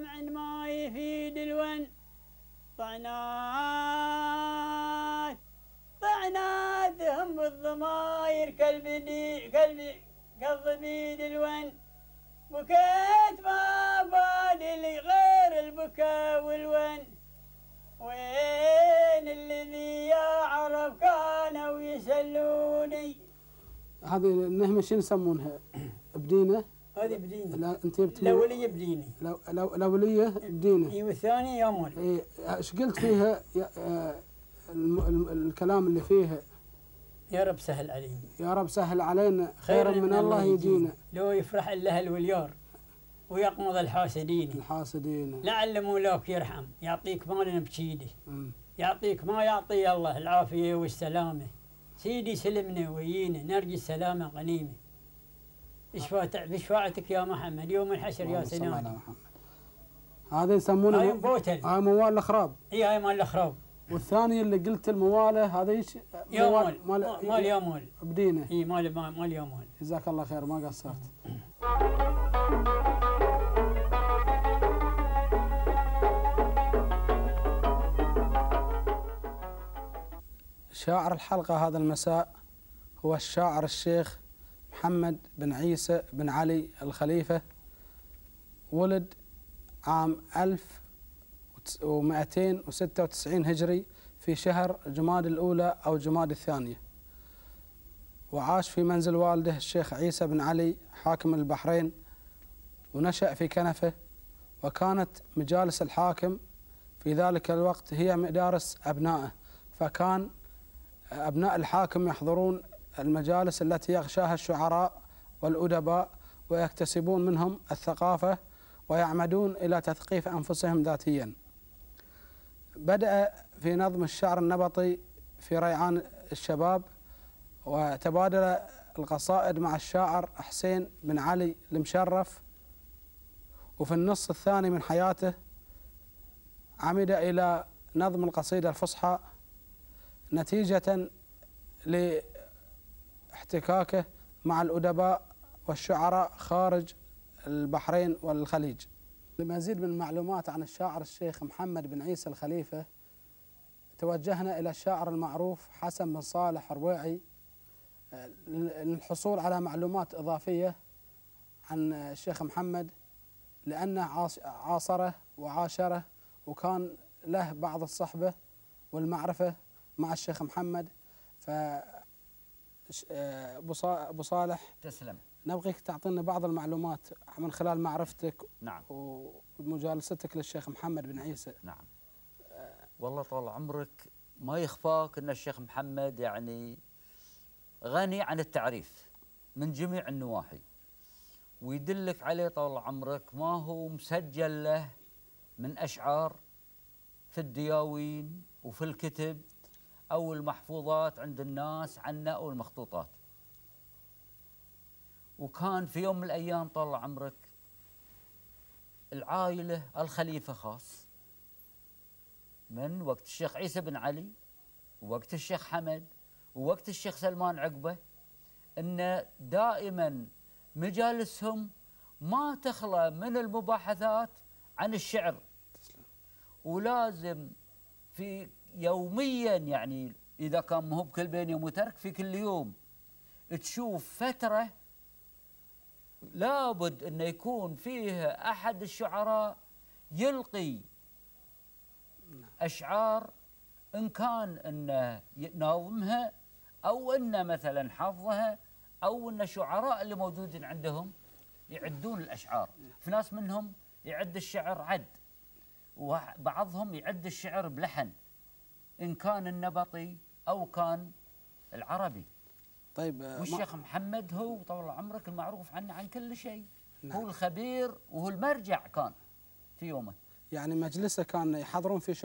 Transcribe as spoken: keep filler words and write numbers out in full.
دمع ما يفيد الون طعنات طعناتهم بالضماير كالبدي كالبي كالضبيد الون بكيت ما بالي غير البكاء والون وين الذي يا عرب كانوا يسلوني. هذه النهمة شنو يسمونها؟ بدينة؟ هذه بدينة. لا انت الأولية بدينة. لو لو الأولية بدينة. اي والثانية يا مول. اي ايش قلت فيها الكلام اللي فيها؟ يا رب سهل علينا. يا رب سهل علينا خيرا من الله يجينا. لو يفرح الأهل واليار ويقمض الحاسدين. الحاسدين. لعل مولاك يرحم يعطيك مالنا بشيده. يعطيك ما يعطي الله العافية والسلامة. سيدي سلمنا ويينا نرجي السلامة غنيمة. بشفاعتك يا محمد يوم الحشر يا سنان. هذا يسمونه هاي بوتل. هاي موال الأخراب. اي هاي مال الأخراب. والثاني اللي قلت المواله هذا ايش؟ يا مال مال, مال يا مال. بدينه. اي مال مال يا مال. جزاك الله خير ما قصرت. شاعر الحلقة هذا المساء هو الشاعر الشيخ محمد بن عيسى بن علي الخليفة. ولد عام ألف ومئتين وستة وتسعين هجري في شهر جماد الأولى أو جماد الثانية، وعاش في منزل والده الشيخ عيسى بن علي حاكم البحرين، ونشأ في كنفه، وكانت مجالس الحاكم في ذلك الوقت هي مدارس أبنائه، فكان أبناء الحاكم يحضرون المجالس التي يغشاها الشعراء والأدباء ويكتسبون منهم الثقافة ويعمدون إلى تثقيف أنفسهم ذاتيا. بدأ في نظم الشعر النبطي في ريعان الشباب، وتبادل القصائد مع الشاعر حسين بن علي المشرف، وفي النصف الثاني من حياته عمد إلى نظم القصيدة الفصحى نتيجة لاحتكاكه مع الأدباء والشعراء خارج البحرين والخليج. لمزيد من المعلومات عن الشاعر الشيخ محمد بن عيسى الخليفة توجهنا إلى الشاعر المعروف حسن بن صالح الرويعي للحصول على معلومات إضافية عن الشيخ محمد، لأنه عاصره وعاشره وكان له بعض الصحبة والمعرفة مع الشيخ محمد. ف أبو صالح تسلم، نبغيك تعطينا بعض المعلومات من خلال معرفتك. نعم. ومجالستك للشيخ محمد بن عيسى. نعم. أه والله طال عمرك ما يخفاك أن الشيخ محمد يعني غني عن التعريف من جميع النواحي، ويدلك عليه طال عمرك ما هو مسجل له من أشعار في الدياوين وفي الكتب أو المحفوظات عند الناس عنه أو المخطوطات. وكان في يوم من الأيام طال عمرك العائلة الخليفة خاص من وقت الشيخ عيسى بن علي ووقت الشيخ حمد ووقت الشيخ سلمان عقبة، أن دائما مجالسهم ما تخلى من المباحثات عن الشعر، ولازم في يوميا يعني إذا كان مو بكل بين يوم وترك في كل يوم تشوف فترة لابد أن يكون فيها أحد الشعراء يلقي أشعار إن كان أنه ناظمها أو أنه مثلا حافظها أو أن الشعراء اللي موجودين عندهم يعدون الأشعار. في ناس منهم يعد الشعر عد، وبعضهم يعد الشعر بلحن إن كان النبطي أو كان العربي. طيب والشيخ محمد هو طول عمرك المعروف عنه عن كل شيء. نعم. هو الخبير وهو المرجع كان في يومه. يعني مجلسه كان يحضرون فيه